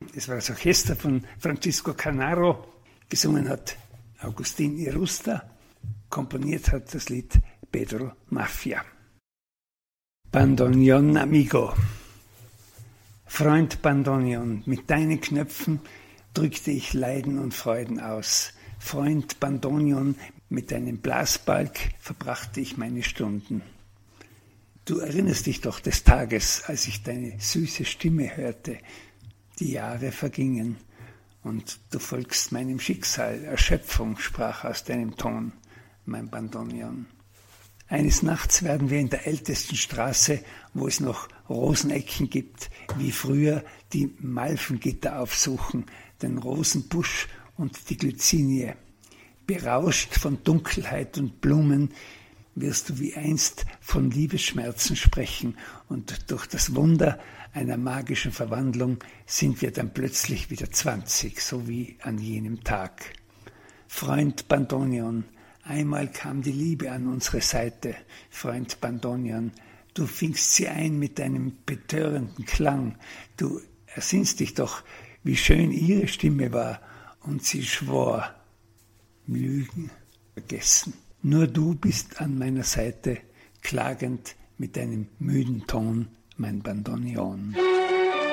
Es war das Orchester von Francisco Canaro. Gesungen hat Agustin Irusta. Komponiert hat das Lied Pedro Mafia. Bandoneon Amigo. Freund Bandoneon, mit deinen Knöpfen drückte ich Leiden und Freuden aus. Freund Bandoneon, mit deinem Blasbalg verbrachte ich meine Stunden. Du erinnerst dich doch des Tages, als ich deine süße Stimme hörte. Die Jahre vergingen und du folgst meinem Schicksal. Erschöpfung sprach aus deinem Ton, mein Bandoneon. Eines Nachts werden wir in der ältesten Straße, wo es noch Rosenecken gibt, wie früher die Malvengitter aufsuchen, den Rosenbusch und die Glycinie. Berauscht von Dunkelheit und Blumen wirst du wie einst von Liebesschmerzen sprechen und durch das Wunder einer magischen Verwandlung sind wir dann plötzlich wieder 20, so wie an jenem Tag. Freund Bandoneon, einmal kam die Liebe an unsere Seite, Freund Bandoneon, du fingst sie ein mit deinem betörenden Klang, du ersinnst dich doch, wie schön ihre Stimme war, und sie schwor, Lügen vergessen. Nur du bist an meiner Seite, klagend mit deinem müden Ton, mein Bandoneon.